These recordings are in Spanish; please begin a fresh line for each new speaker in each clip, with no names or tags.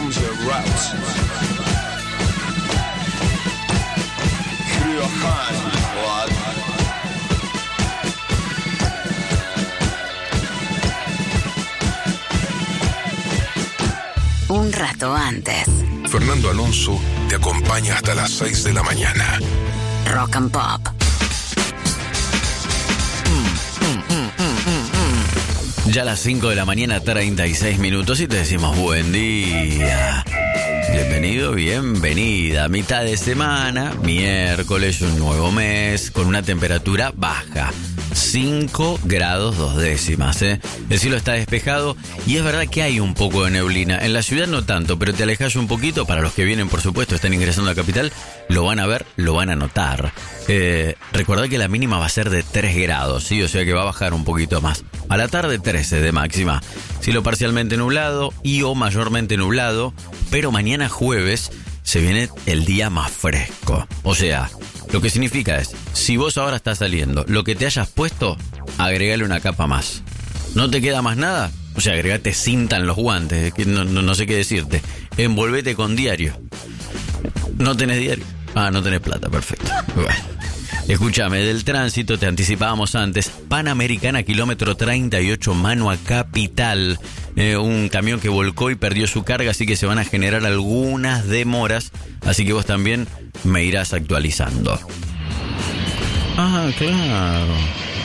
comes your route. Kruhan, lad.
Un rato antes.
Fernando Alonso te acompaña hasta las 6 de la mañana.
Rock and Pop.
Ya a las 5 de la mañana, 36 minutos, y te decimos buen día. Bienvenido, bienvenida. Mitad de semana, miércoles, un nuevo mes, con una temperatura baja. 5 grados 2 décimas, ¿eh? El cielo está despejado y es verdad que hay un poco de neblina. En la ciudad no tanto, pero te alejas un poquito. Para los que vienen, por supuesto, están ingresando a la capital, lo van a ver, lo van a notar. Recordad que la mínima va a ser de 3 grados, ¿sí? O sea que va a bajar un poquito más. A la tarde 13 de máxima. Cielo parcialmente nublado y o mayormente nublado, pero mañana jueves se viene el día más fresco. O sea, lo que significa es, si vos ahora estás saliendo, lo que te hayas puesto, agregale una capa más. ¿No te queda más nada? O sea, agregate cinta en los guantes, que no sé qué decirte. Envolvete con diario. ¿No tenés diario? Ah, no tenés plata, perfecto. Bueno. Escúchame, del tránsito te anticipábamos antes. Panamericana, kilómetro 38, Manua Capital. Un camión que volcó y perdió su carga, así que se van a generar algunas demoras. Así que vos también me irás actualizando. Ah, claro.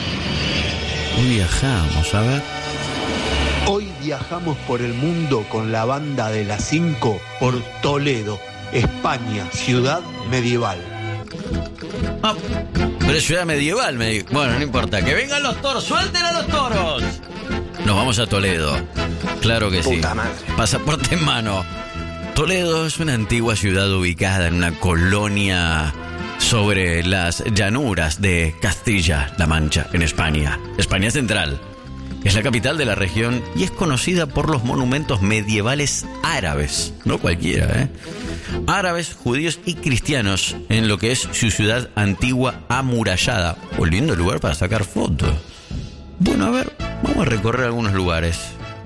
Hoy viajamos, a ver.
Hoy viajamos por el mundo con la banda de las 5 por Toledo, España, ciudad medieval.
Ah, pero es ciudad medieval, bueno, no importa. ¡Que vengan los toros! ¡Suelten a los toros! Nos vamos a Toledo. Claro que sí.
Puta madre.
Pasaporte en mano. Toledo es una antigua ciudad ubicada en una colonia sobre las llanuras de Castilla-La Mancha, en España. España central. Es la capital de la región y es conocida por los monumentos medievales árabes. No cualquiera, ¿eh? Árabes, judíos y cristianos en lo que es su ciudad antigua amurallada. Un lindo lugar para sacar fotos. Bueno, a ver, vamos a recorrer algunos lugares.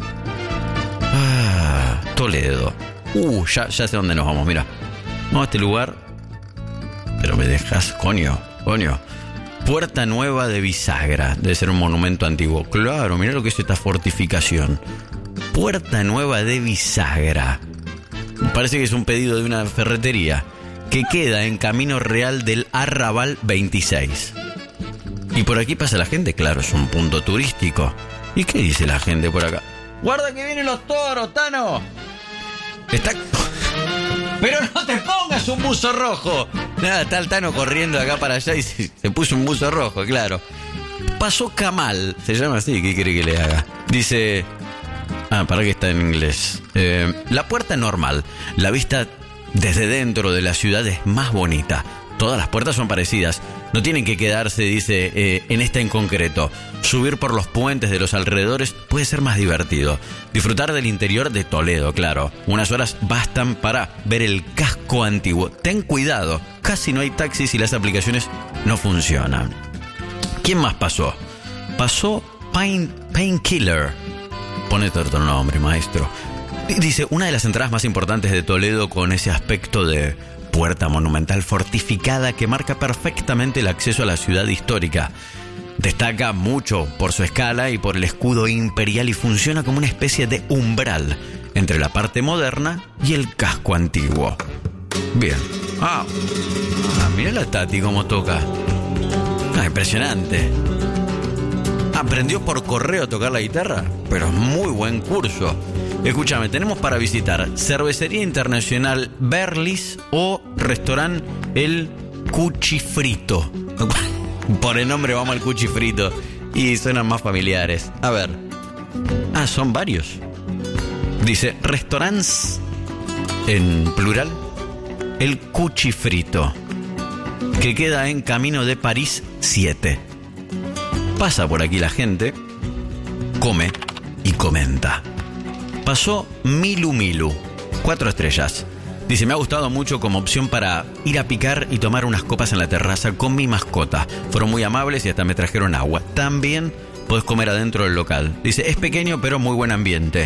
Toledo. Ya sé dónde nos vamos, mira. Vamos a este lugar. Pero me dejas, coño. Puerta Nueva de Bisagra. Debe ser un monumento antiguo. Claro, mira lo que es esta fortificación. Puerta Nueva de Bisagra. Parece que es un pedido de una ferretería que queda en Camino Real del Arrabal 26. Y por aquí pasa la gente, claro, es un punto turístico. ¿Y qué dice la gente por acá? ¡Guarda que vienen los toros, Tano! ¡Pero no te pongas un buzo rojo! Nada, está el Tano corriendo de acá para allá y se puso un buzo rojo, claro. Pasó Camal, se llama así, ¿qué quiere que le haga? Dice... para que está en inglés. La puerta normal. La vista desde dentro de la ciudad es más bonita. Todas las puertas son parecidas. No tienen que quedarse, dice, en esta en concreto. Subir por los puentes de los alrededores puede ser más divertido. Disfrutar del interior de Toledo, claro. Unas horas bastan para ver el casco antiguo. Ten cuidado. Casi no hay taxis y las aplicaciones no funcionan. ¿Quién más pasó? Pasó Painkiller. Ponete otro nombre, maestro. Dice, una de las entradas más importantes de Toledo con ese aspecto de puerta monumental fortificada que marca perfectamente el acceso a la ciudad histórica. Destaca mucho por su escala y por el escudo imperial y funciona como una especie de umbral entre la parte moderna y el casco antiguo. Bien. Mira la Tati cómo toca. Impresionante. ¿Aprendió por correo a tocar la guitarra? Pero es muy buen curso. Escúchame, tenemos para visitar Cervecería Internacional Berlis o Restaurante El Cuchifrito. Por el nombre vamos al Cuchifrito y suenan más familiares. A ver. Son varios. Dice restaurants en plural El Cuchifrito, que queda en Camino de París 7. Pasa por aquí la gente, come y comenta. Pasó Milu, 4 estrellas. Dice, me ha gustado mucho como opción para ir a picar y tomar unas copas en la terraza con mi mascota. Fueron muy amables y hasta me trajeron agua. También podés comer adentro del local. Dice, es pequeño pero muy buen ambiente.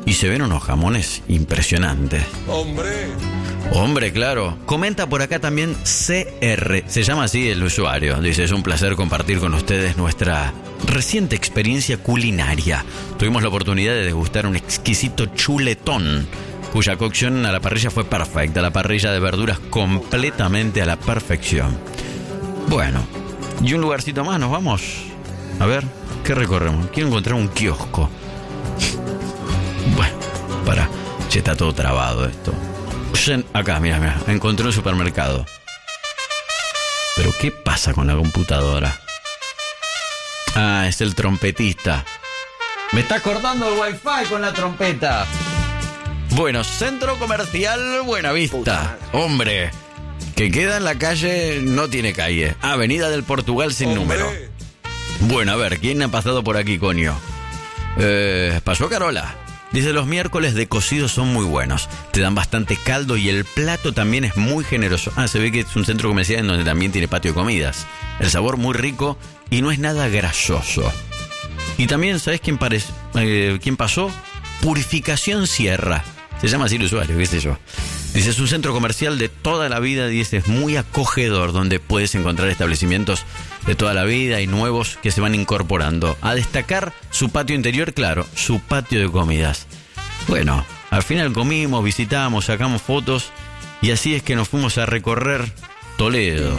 y se ven unos jamones impresionantes. Hombre, claro. Comenta por acá también CR. Se llama así el usuario. Dice, es un placer compartir con ustedes nuestra reciente experiencia culinaria. Tuvimos la oportunidad de degustar un exquisito chuletón, cuya cocción a la parrilla fue perfecta. La parrilla de verduras completamente a la perfección. Bueno, ¿y un lugarcito más nos vamos? A ver, ¿qué recorremos? Quiero encontrar un kiosco. Bueno, pará. Che, está todo trabado esto. Acá, mira, encontré un supermercado. ¿Pero qué pasa con la computadora? Ah, es el trompetista. Me está cortando el wifi con la trompeta. Bueno, Centro Comercial Buenavista. Hombre, que queda en la calle, no tiene calle. Avenida del Portugal sin número. Bueno, a ver, ¿quién ha pasado por aquí, coño? Pasó Carola. Dice, los miércoles de cocido son muy buenos. Te dan bastante caldo y el plato también es muy generoso. Ah, se ve que es un centro comercial en donde también tiene patio de comidas. El sabor muy rico y no es nada grasoso. Y también, ¿sabes quién pasó? Purificación Sierra. Se llama así el usuario, qué sé yo. Dice, es un centro comercial de toda la vida. Dice, es muy acogedor, donde puedes encontrar establecimientos de toda la vida y nuevos que se van incorporando. A destacar su patio interior, claro, su patio de comidas. Bueno, al final comimos, visitamos, sacamos fotos y así es que nos fuimos a recorrer Toledo.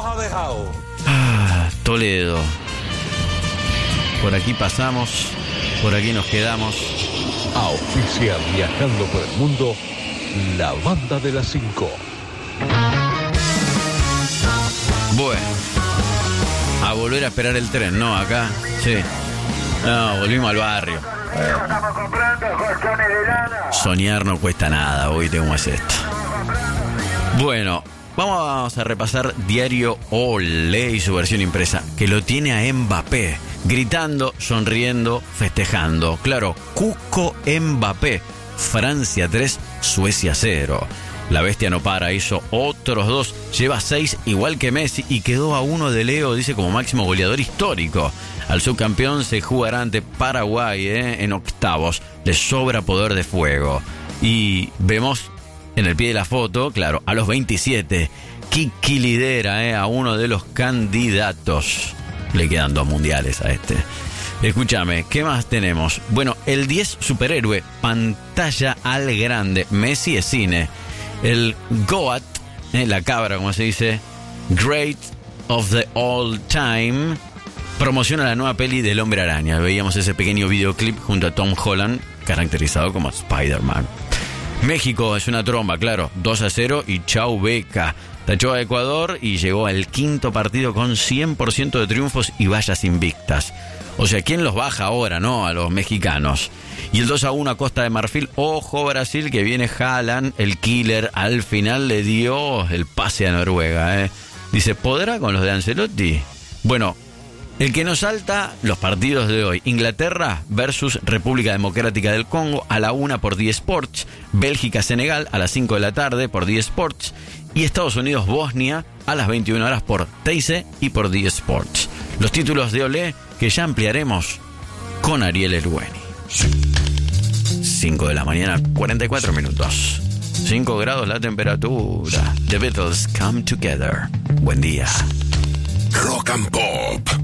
Ah, Toledo. Por aquí pasamos, por aquí nos quedamos.
Auspicia Viajando por el Mundo, la banda de las 5.
Bueno, a volver a esperar el tren, ¿no? Acá, sí. No, volvimos al barrio.
Estamos comprando colchones de lana.
Soñar no cuesta nada, hoy cómo es esto. Bueno, vamos a repasar Diario Olé y su versión impresa, que lo tiene a Mbappé, gritando, sonriendo, festejando. Claro, Cuco Mbappé, Francia 3, Suecia 0. La bestia no para, hizo otros 2, lleva 6 igual que Messi y quedó a 1 de Leo, dice, como máximo goleador histórico. Al subcampeón se jugará ante Paraguay en octavos. Le sobra poder de fuego. Y vemos en el pie de la foto, claro, a los 27, Kiki lidera a uno de los candidatos. Le quedan 2 mundiales a este. Escúchame, ¿qué más tenemos? Bueno, el 10 superhéroe, pantalla al grande. Messi es cine. El GOAT, la cabra, como se dice, Great of the All Time, promociona la nueva peli del Hombre Araña. Veíamos ese pequeño videoclip junto a Tom Holland, caracterizado como Spider-Man. México es una tromba, claro, 2-0 y chau beca. Tachó a Ecuador y llegó al 5º partido con 100% de triunfos y vallas invictas. O sea, ¿quién los baja ahora, no? A los mexicanos. Y el 2-1 a Costa de Marfil. Ojo Brasil, que viene Haaland, el killer. Al final le dio el pase a Noruega. Dice, ¿podrá con los de Ancelotti? Bueno, el que nos salta los partidos de hoy. Inglaterra versus República Democrática del Congo a la 1 por 10 Sports. Bélgica-Senegal a las 5 de la tarde por 10 Sports. Y Estados Unidos-Bosnia a las 21 horas por Teise y por 10 Sports. Los títulos de Olé que ya ampliaremos con Ariel Erweni. 5 de la mañana, 44 minutos. 5 grados la temperatura. The Beatles Come Together. Buen día.
Rock and Pop.